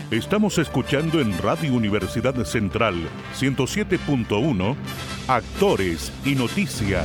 Estamos escuchando en Radio Universidad Central 107.1 Actores y Noticias.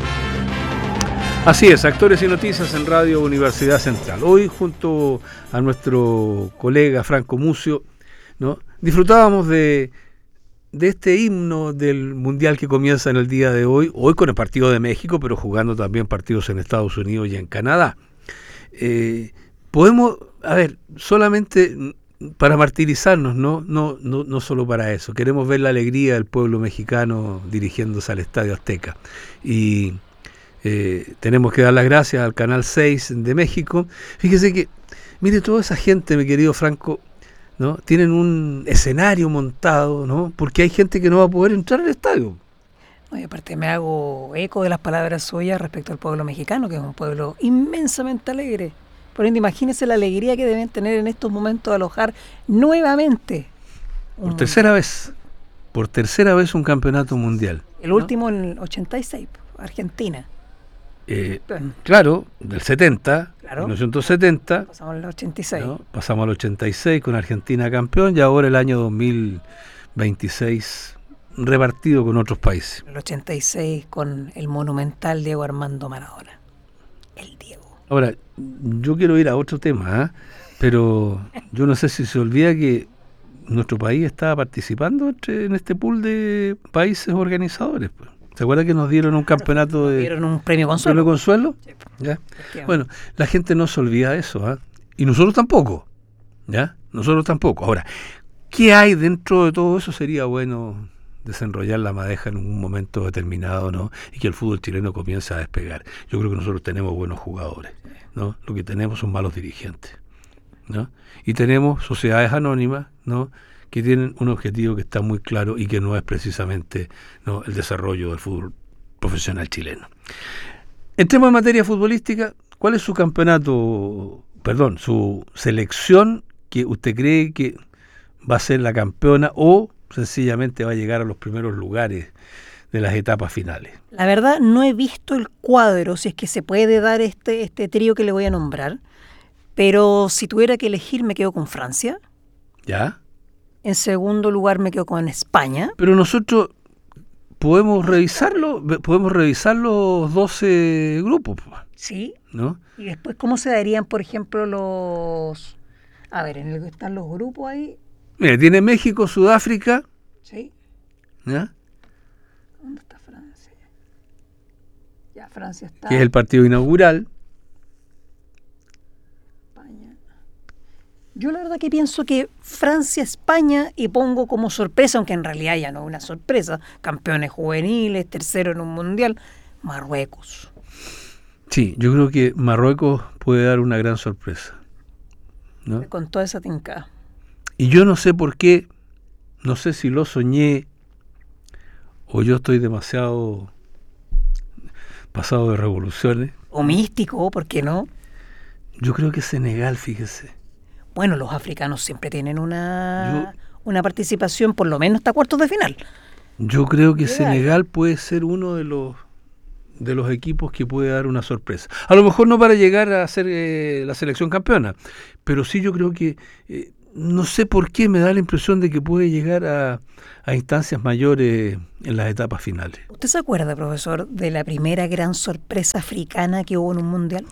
Así es, Actores y Noticias en Radio Universidad Central. Hoy, junto a nuestro colega Franco Mucio, ¿no?, disfrutábamos de este himno del Mundial que comienza en el día de hoy con el partido de México, pero jugando también partidos en Estados Unidos y en Canadá. Podemos, solamente para martirizarnos, no solo para eso. Queremos ver la alegría del pueblo mexicano dirigiéndose al Estadio Azteca. Y tenemos que dar las gracias al Canal 6 de México. Fíjese que, mire, toda esa gente, mi querido Franco, ¿no?, tienen un escenario montado, ¿no?, porque hay gente que no va a poder entrar al estadio. No, y aparte me hago eco de las palabras suyas respecto al pueblo mexicano, que es un pueblo inmensamente alegre. Por ende, imagínense la alegría que deben tener en estos momentos de alojar nuevamente. Por tercera vez un campeonato mundial. El último en el 86, Argentina. Claro, del 70, claro. 1970. Pasamos al 86. ¿No? Pasamos al 86 con Argentina campeón y ahora el año 2026 repartido con otros países. El 86 con el monumental Diego Armando Maradona. El Diego. Ahora, yo quiero ir a otro tema, pero yo no sé si se olvida que nuestro país estaba participando en este pool de países organizadores, pues. ¿Se acuerda que nos dieron un campeonato de... dieron un premio consuelo? ¿Premio consuelo? Sí. ¿Ya? Bueno, la gente no se olvida de eso, y nosotros tampoco, ¿ya? Nosotros tampoco. Ahora, ¿qué hay dentro de todo eso? Sería bueno desenrollar la madeja en un momento determinado, ¿no?, y que el fútbol chileno comience a despegar. Yo creo que nosotros tenemos buenos jugadores, ¿no? Lo que tenemos son malos dirigentes, ¿no? Y tenemos sociedades anónimas, ¿no?, que tienen un objetivo que está muy claro y que no es precisamente, ¿no?, el desarrollo del fútbol profesional chileno. Entremos en materia futbolística. ¿Cuál es su selección que usted cree que va a ser la campeona o sencillamente va a llegar a los primeros lugares de las etapas finales? La verdad, no he visto el cuadro, si es que se puede dar este trío que le voy a nombrar, pero si tuviera que elegir me quedo con Francia. ¿Ya? En segundo lugar me quedo con España. Pero nosotros podemos revisar los 12 grupos. Sí. ¿No? Y después, ¿cómo se darían, por ejemplo, los... A ver, en el que están los grupos ahí. Mira, tiene México, Sudáfrica. Sí. ¿Ya? ¿Dónde está Francia? Ya, Francia está... Que es el partido inaugural. Yo la verdad que pienso que Francia-España, y pongo como sorpresa, aunque en realidad ya no es una sorpresa, campeones juveniles, tercero en un mundial, Marruecos. Sí, yo creo que Marruecos puede dar una gran sorpresa, ¿no?, con toda esa tincada. Y yo no sé por qué, no sé si lo soñé o yo estoy demasiado pasado de revoluciones. O místico, ¿por qué no? Yo creo que Senegal, fíjese. Bueno, los africanos siempre tienen una participación, por lo menos hasta cuartos de final. Yo creo que Senegal puede ser uno de los equipos que puede dar una sorpresa. A lo mejor no para llegar a ser la selección campeona, pero sí yo creo que, no sé por qué, me da la impresión de que puede llegar a instancias mayores en las etapas finales. ¿Usted se acuerda, profesor, de la primera gran sorpresa africana que hubo en un mundial?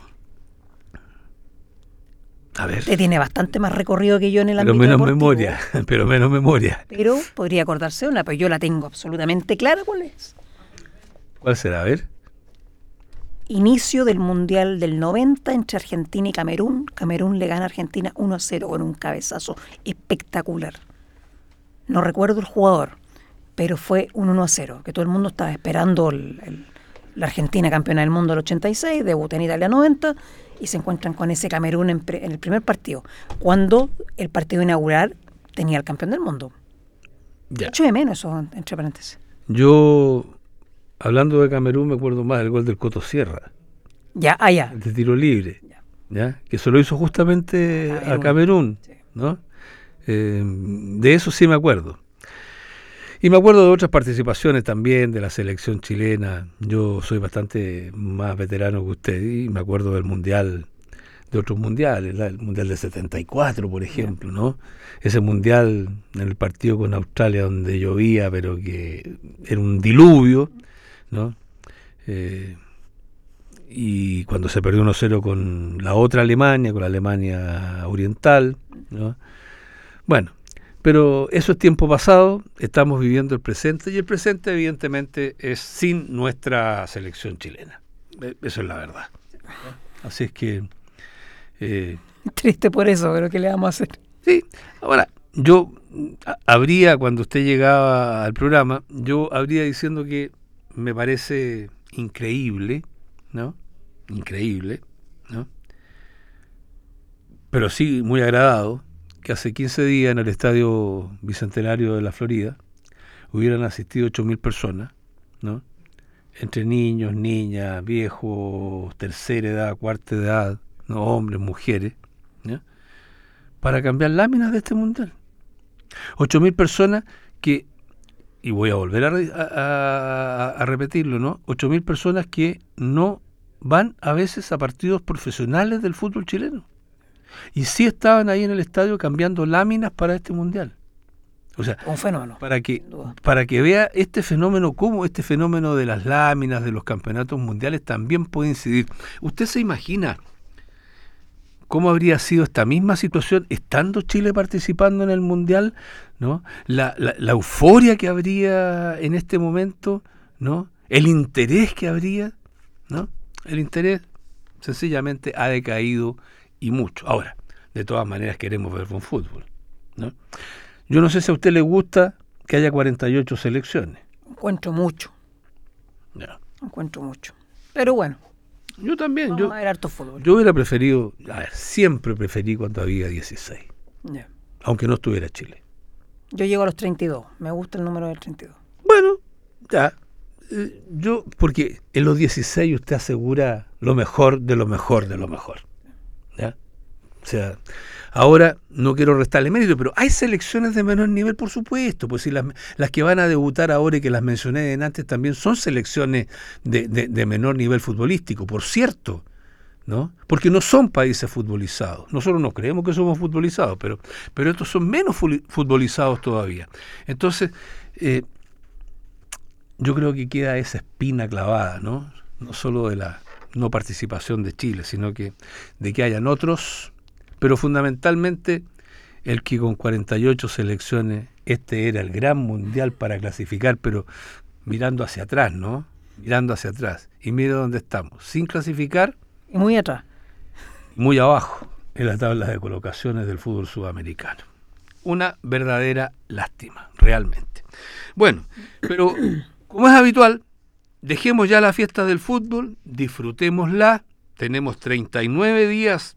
A ver. Usted tiene bastante más recorrido que yo en el ámbito deportivo. Pero menos memoria. Pero podría acordarse una, pero yo la tengo absolutamente clara. ¿Cuál es? ¿Cuál será? A ver. Inicio del Mundial del 90 entre Argentina y Camerún. Camerún le gana a Argentina 1-0 con un cabezazo espectacular. No recuerdo el jugador, pero fue un 1-0, que todo el mundo estaba esperando la Argentina campeona del mundo del 86, debutó en Italia 90, y se encuentran con ese Camerún en el primer partido, cuando el partido inaugural tenía el campeón del mundo. Ya. Echo de menos eso, entre paréntesis. Yo, hablando de Camerún, me acuerdo más del gol del Coto Sierra. Ya, allá. El de tiro libre. ¿Ya? Que se lo hizo justamente a Camerún, sí, ¿no? De eso sí me acuerdo. Y me acuerdo de otras participaciones también de la selección chilena. Yo soy bastante más veterano que usted y me acuerdo del Mundial de otros mundiales, el Mundial del 74, por ejemplo, ¿no? Ese mundial en el partido con Australia donde llovía, pero que era un diluvio, ¿no? Y cuando se perdió 1-0 con la otra Alemania, con la Alemania Oriental, ¿no? Bueno, pero eso es tiempo pasado, estamos viviendo el presente, y el presente evidentemente es sin nuestra selección chilena. Eso es la verdad. Así es que... triste por eso, pero ¿qué le vamos a hacer? Sí, ahora, yo habría, cuando usted llegaba al programa, yo habría diciendo que me parece increíble, ¿no? Increíble, ¿no? Pero sí muy agradado que hace 15 días en el Estadio Bicentenario de la Florida hubieran asistido 8.000 personas, ¿no? Entre niños, niñas, viejos, tercera edad, cuarta edad, ¿no? Hombres, mujeres, ¿no? Para cambiar láminas de este mundial. 8.000 personas que, y voy a volver a repetirlo, ¿no? 8.000 personas que no van a veces a partidos profesionales del fútbol chileno. Y sí estaban ahí en el estadio cambiando láminas para este mundial. O sea, un fenómeno. Para que vea este fenómeno, cómo este fenómeno de las láminas, de los campeonatos mundiales también puede incidir. ¿Usted se imagina cómo habría sido esta misma situación estando Chile participando en el mundial, ¿no? La euforia que habría en este momento, ¿no? El interés que habría, ¿no? El interés sencillamente ha decaído y mucho. Ahora, de todas maneras queremos ver buen fútbol, ¿no? Yo no sé si a usted le gusta que haya 48 selecciones. Encuentro mucho. No. Encuentro mucho. Pero bueno. Yo también. Vamos a ver harto fútbol. Yo hubiera preferido, siempre preferí cuando había 16. Yeah. Aunque no estuviera Chile. Yo llego a los 32. Me gusta el número del 32. Bueno, ya. Porque en los 16 usted asegura lo mejor de lo mejor de lo mejor. ¿Ya? O sea, ahora no quiero restarle mérito, pero hay selecciones de menor nivel, por supuesto, pues si las que van a debutar ahora y que las mencioné antes también son selecciones de menor nivel futbolístico, por cierto, ¿no? Porque no son países futbolizados. Nosotros no creemos que somos futbolizados, pero estos son menos futbolizados todavía. Entonces, yo creo que queda esa espina clavada, ¿no? No solo de la no participación de Chile, sino que de que hayan otros, pero fundamentalmente el que con 48 selecciones este era el gran mundial para clasificar, pero mirando hacia atrás, ¿no? Mirando hacia atrás. Y mire dónde estamos, sin clasificar. Y muy atrás. Muy abajo en la tabla de colocaciones del fútbol sudamericano. Una verdadera lástima, realmente. Bueno, pero como es habitual, dejemos ya la fiesta del fútbol, disfrutémosla. Tenemos 39 días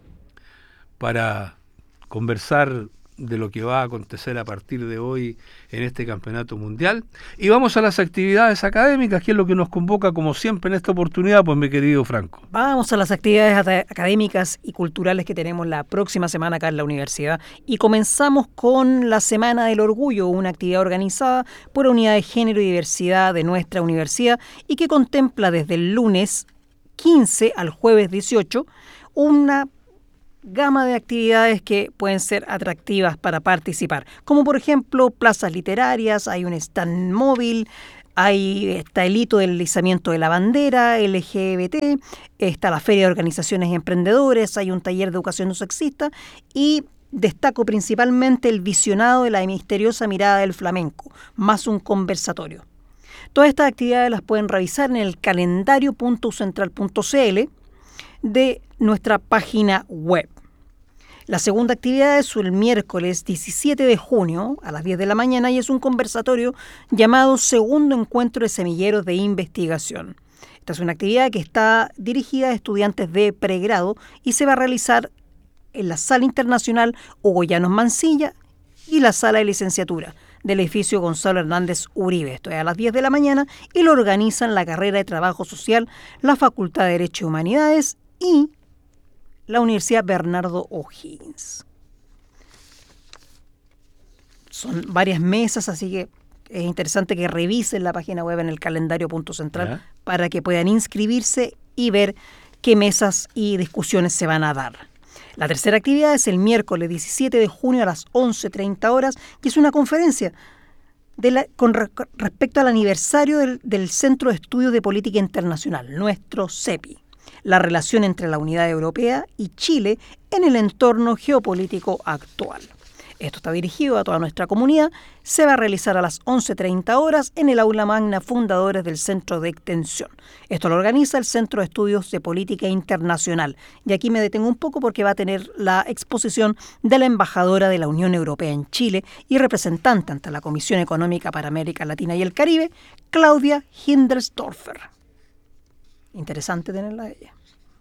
para conversar de lo que va a acontecer a partir de hoy en este campeonato mundial. Y vamos a las actividades académicas, que es lo que nos convoca como siempre en esta oportunidad, pues mi querido Franco. Vamos a las actividades académicas y culturales que tenemos la próxima semana acá en la universidad. Y comenzamos con la Semana del Orgullo, una actividad organizada por la Unidad de Género y Diversidad de nuestra universidad y que contempla desde el lunes 15 al jueves 18 una gama de actividades que pueden ser atractivas para participar, como por ejemplo plazas literarias, hay un stand móvil, está el hito del izamiento de la bandera LGBT, está la Feria de Organizaciones y Emprendedores, hay un taller de educación no sexista y destaco principalmente el visionado de la misteriosa mirada del flamenco, más un conversatorio. Todas estas actividades las pueden revisar en el calendario.ucentral.cl de nuestra página web. La segunda actividad es el miércoles 17 de junio a las 10 de la mañana y es un conversatorio llamado Segundo Encuentro de Semilleros de Investigación. Esta es una actividad que está dirigida a estudiantes de pregrado y se va a realizar en la Sala Internacional Hugo Llanos Mancilla y la Sala de Licenciatura del edificio Gonzalo Hernández Uribe. Esto es a las 10 de la mañana y lo organizan la carrera de Trabajo Social, la Facultad de Derecho y Humanidades y la Universidad Bernardo O'Higgins. Son varias mesas, así que es interesante que revisen la página web en el calendario.central para que puedan inscribirse y ver qué mesas y discusiones se van a dar. La tercera actividad es el miércoles 17 de junio a las 11:30 horas, que es una conferencia respecto al aniversario del Centro de Estudios de Política Internacional, nuestro CEPI, la relación entre la unidad europea y Chile en el entorno geopolítico actual. Esto está dirigido a toda nuestra comunidad. Se va a realizar a las 11:30 horas en el aula magna Fundadores del Centro de Extensión. Esto lo organiza el Centro de Estudios de Política Internacional. Y aquí me detengo un poco porque va a tener la exposición de la embajadora de la Unión Europea en Chile y representante ante la Comisión Económica para América Latina y el Caribe, Claudia Hindelsdorfer. Interesante tenerla a ella.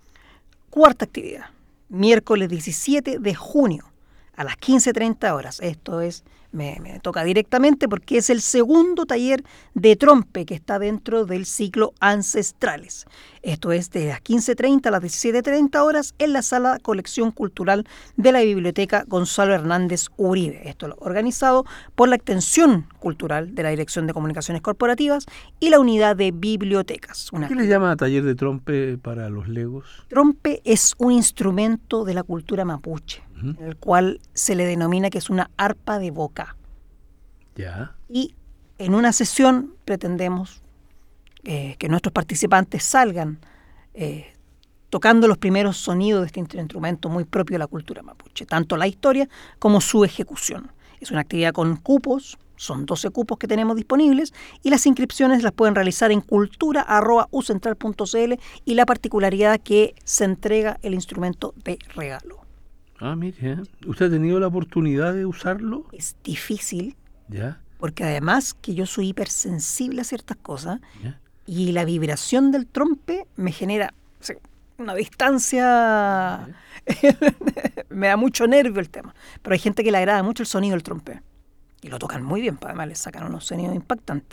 Cuarta actividad, miércoles 17 de junio. A las 15:30 horas. Esto es, me toca directamente porque es el segundo taller de trompe que está dentro del ciclo Ancestrales. Esto es de las 15:30 a las 17:30 horas en la sala Colección Cultural de la Biblioteca Gonzalo Hernández Uribe. Esto organizado por la Extensión Cultural de la Dirección de Comunicaciones Corporativas y la Unidad de Bibliotecas. ¿Qué le llama taller de trompe para los legos? Trompe es un instrumento de la cultura mapuche, en el cual se le denomina que es una arpa de boca. Ya. Y en una sesión pretendemos que nuestros participantes salgan tocando los primeros sonidos de este instrumento muy propio de la cultura mapuche, tanto la historia como su ejecución. Es una actividad con cupos, son 12 cupos que tenemos disponibles y las inscripciones las pueden realizar en cultura@ucentral.cl y la particularidad que se entrega el instrumento de regalo. Ah, mire, ¿usted ha tenido la oportunidad de usarlo? Es difícil, Ya. porque además que yo soy hipersensible a ciertas cosas, Ya. y la vibración del trompe me genera una distancia, me da mucho nervio el tema. Pero hay gente que le agrada mucho el sonido del trompe y lo tocan muy bien, además le sacan unos sonidos impactantes.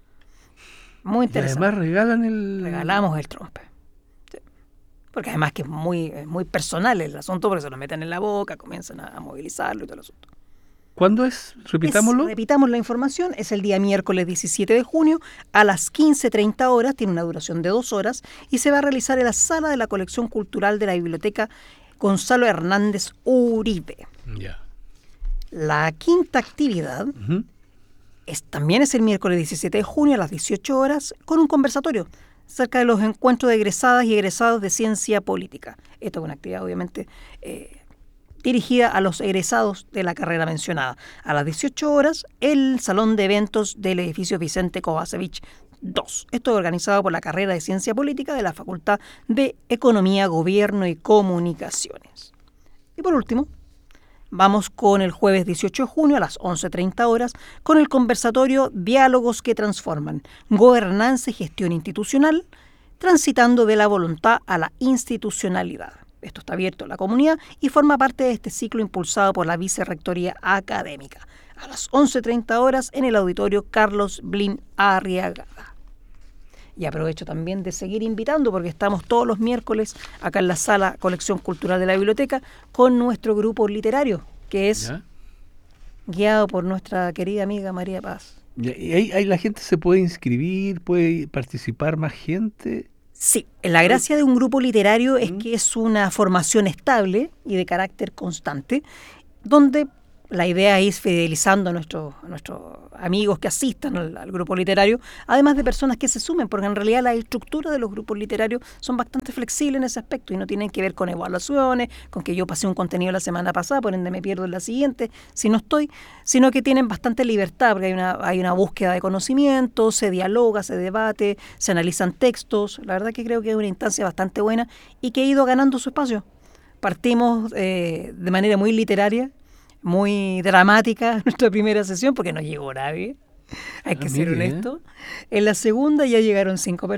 Muy Y interesante. además Regalamos el trompe. Sí. Porque además que es muy personal el asunto, porque se lo meten en la boca, comienzan a movilizarlo y todo el asunto. ¿Cuándo es? Repitámoslo. Repitamos la información, es el día miércoles 17 de junio a las 15:30 horas, tiene una duración de 2 horas y se va a realizar en la sala de la Colección Cultural de la Biblioteca Gonzalo Hernández Uribe. Ya. La quinta actividad Ujú. también es el miércoles 17 de junio a las 18 horas con un conversatorio acerca de los encuentros de egresadas y egresados de ciencia política. Esto es una actividad obviamente dirigida a los egresados de la carrera mencionada. A las 18 horas, el salón de eventos del edificio Vicente Kovacevic II. Esto es organizado por la carrera de Ciencia Política de la Facultad de Economía, Gobierno y Comunicaciones. Y por último, vamos con el jueves 18 de junio a las 11:30 horas con el conversatorio Diálogos que Transforman, Gobernanza y Gestión Institucional, transitando de la voluntad a la institucionalidad. Esto está abierto a la comunidad y forma parte de este ciclo impulsado por la Vicerrectoría Académica. A las 11:30 horas en el auditorio Carlos Blin Arriagada. Y aprovecho también de seguir invitando porque estamos todos los miércoles acá en la sala Colección Cultural de la Biblioteca con nuestro grupo literario, que es ¿Ya? guiado por nuestra querida amiga María Paz. Ya, ¿y ahí la gente se puede inscribir, puede participar más gente? Sí, la gracia de un grupo literario es que es una formación estable y de carácter constante, donde la idea es fidelizando a nuestros amigos que asistan al grupo literario, además de personas que se sumen, porque en realidad la estructura de los grupos literarios son bastante flexibles en ese aspecto y no tienen que ver con evaluaciones, con que yo pasé un contenido la semana pasada, por ende me pierdo en la siguiente, si no estoy, sino que tienen bastante libertad, porque hay una búsqueda de conocimiento, se dialoga, se debate, se analizan textos. La verdad que creo que es una instancia bastante buena y que ha ido ganando su espacio. Partimos de manera muy literaria, muy dramática nuestra primera sesión porque no llegó nadie, hay que ser honesto. En la segunda ya llegaron 5